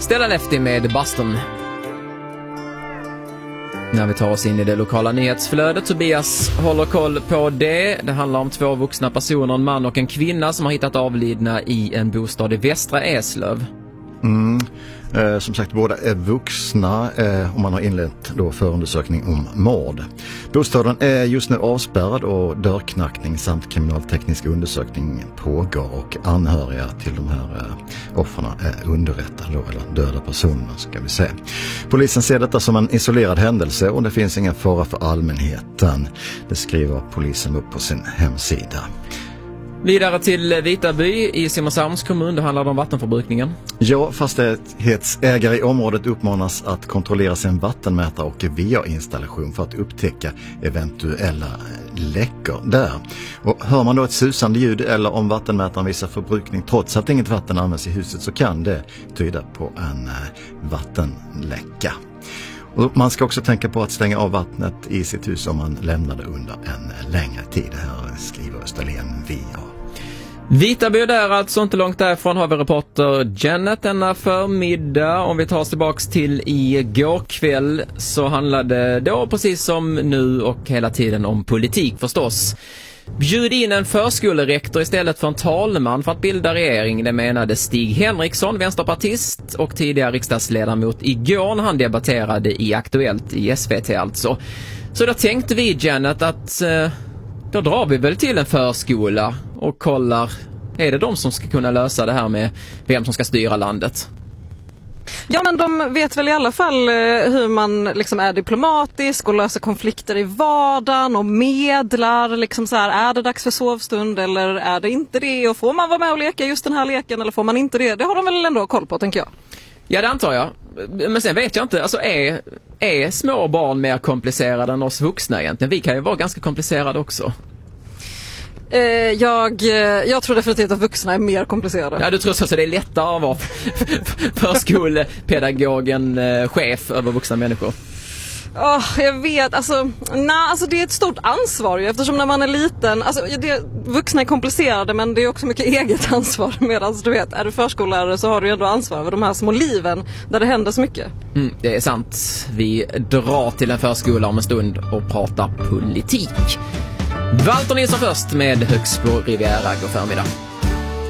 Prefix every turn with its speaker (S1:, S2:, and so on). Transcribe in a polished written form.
S1: Stella Lefty med Boston. När vi tar oss in i det lokala nyhetsflödet, Tobias håller koll på det. Det handlar om 2 vuxna personer, en man och en kvinna som har hittat avlidna i en bostad i Västra Eslöv.
S2: Som sagt, båda är vuxna och man har inlett då förundersökning om mord. Bostaden är just nu avspärrad och dörrknackning samt kriminalteknisk undersökning pågår och anhöriga till de här offren är underrättade då, eller döda personer ska vi säga. Polisen ser detta som en isolerad händelse och det finns ingen fara för allmänheten. Det skriver polisen upp på sin hemsida.
S1: Vidare till Vitaby i Simrishamns kommun, det handlar om vattenförbrukningen.
S2: Ja, fastighetsägare i området uppmanas att kontrollera sin vattenmätare och VA-installation för att upptäcka eventuella läckor där. Och hör man då ett susande ljud eller om vattenmätaren visar förbrukning trots att inget vatten används i huset så kan det tyda på en vattenläcka. Och man ska också tänka på att stänga av vattnet i sitt hus om man lämnar det under en längre tid. Det här skriver Österlen VA.
S1: Vitaby där, alltså inte långt därifrån har vi reporter Janet denna förmiddag. Om vi tar oss tillbaks till igår kväll så handlade då precis som nu och hela tiden om politik förstås. Bjud in en förskolerektor istället för en talman för att bilda regering, det menade Stig Henriksson, vänsterpartist och tidigare riksdagsledamot igår när han debatterade i Aktuellt i SVT alltså. Så då tänkte vi, Janet, att då drar vi väl till en förskola och kollar, är det de som ska kunna lösa det här med vem som ska styra landet?
S3: Ja, men de vet väl i alla fall hur man liksom är diplomatisk och löser konflikter i vardagen och medlar liksom så här, är det dags för sovstund eller är det inte det, och får man vara med och leka just den här leken eller får man inte det? Det har de väl ändå koll på, tänker jag.
S1: Ja, det antar jag. Men sen vet jag inte, alltså är små barn mer komplicerade än oss vuxna egentligen? Vi kan ju vara ganska komplicerade också.
S3: Jag tror definitivt att vuxna är mer komplicerade.
S1: Ja, du tror så att det är lättare att vara förskolepedagogen, chef över vuxna människor?
S3: Jag vet, alltså det är ett stort ansvar ju, eftersom när man är liten, alltså vuxna är komplicerade men det är också mycket eget ansvar, medan du vet, är du förskollärare så har du ändå ansvar över de här små liven där det händer så mycket.
S1: Det är sant. Vi drar till en förskola om en stund och pratar politik. Walter Nilsson först med Högsbo Riviera, god förmiddag.